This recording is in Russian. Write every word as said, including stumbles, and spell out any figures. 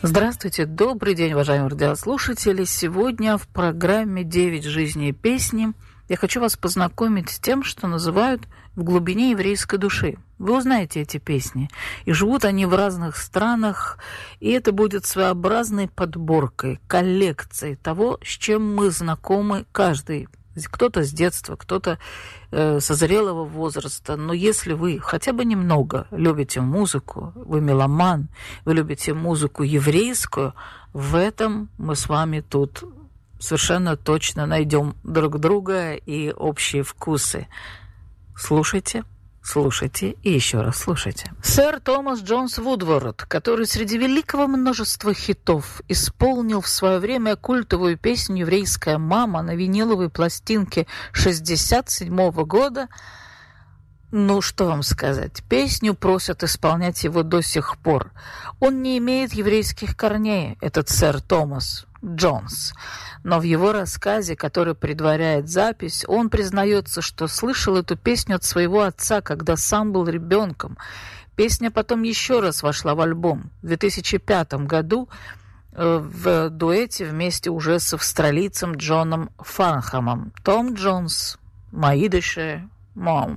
Здравствуйте, добрый день, уважаемые радиослушатели. Сегодня в программе «Девять жизней и песни» я хочу вас познакомить с тем, что называют «в глубине еврейской души». Вы узнаете эти песни, и живут они в разных странах, и это будет своеобразной подборкой, коллекцией того, с чем мы знакомы каждый. Кто-то с детства, кто-то э, со зрелого возраста. Но если вы хотя бы немного любите музыку, вы меломан, вы любите музыку еврейскую, в этом мы с вами тут совершенно точно найдем друг друга и общие вкусы. Слушайте. Слушайте и еще раз слушайте. Сэр Томас Джонс Вудворд, который среди великого множества хитов исполнил в свое время культовую песню «Еврейская мама» на виниловой пластинке шестьдесят седьмого года, ну, что вам сказать, песню просят исполнять его до сих пор. Он не имеет еврейских корней, этот сэр Томас Джонс. Но в его рассказе, который предваряет запись, он признается, что слышал эту песню от своего отца, когда сам был ребенком. Песня потом еще раз вошла в альбом в две тысячи пятом году в дуэте вместе уже с австралийцем Джоном Фарнхамом. Том Джонс, «Маидыше Мом».